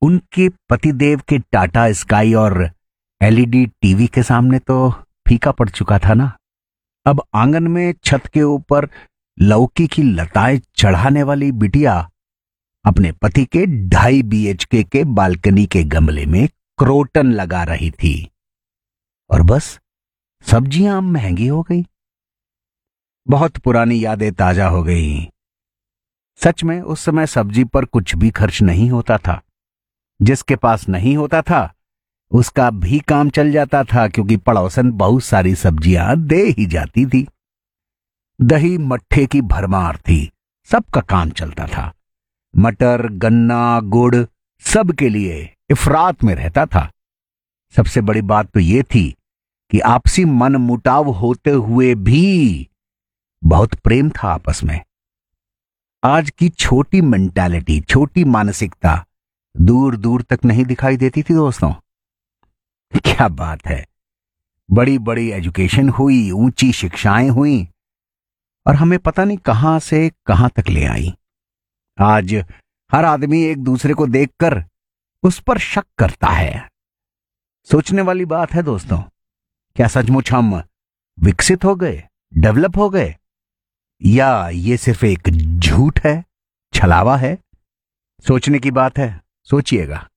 उनके पतिदेव के टाटा स्काई और एलईडी टीवी के सामने तो फीका पड़ चुका था ना। अब आंगन में छत के ऊपर लौकी की लताएं चढ़ाने वाली बिटिया अपने पति के 2.5 BHK के बालकनी के गमले में क्रोटन लगा रही थी। और बस सब्जियां महंगी हो गई। बहुत पुरानी यादें ताजा हो गई। सच में उस समय सब्जी पर कुछ भी खर्च नहीं होता था। जिसके पास नहीं होता था उसका भी काम चल जाता था, क्योंकि पड़ोसन बहुत सारी सब्जियां दे ही जाती थी। दही मट्ठे की भरमार थी, सबका काम चलता था। मटर, गन्ना, गुड़ सब के लिए इफरात में रहता था। सबसे बड़ी बात तो यह थी कि आपसी मन मुटाव होते हुए भी बहुत प्रेम था आपस में। आज की छोटी मेंटालिटी, छोटी मानसिकता दूर दूर तक नहीं दिखाई देती थी दोस्तों। क्या बात है, बड़ी बड़ी एजुकेशन हुई, ऊंची शिक्षाएं हुई और हमें पता नहीं कहां से कहां तक ले आई। आज हर आदमी एक दूसरे को देखकर उस पर शक करता है। सोचने वाली बात है दोस्तों, क्या सचमुच हम विकसित हो गए, डेवलप हो गए, या ये सिर्फ एक झूठ है, छलावा है? सोचने की बात है, सोचिएगा।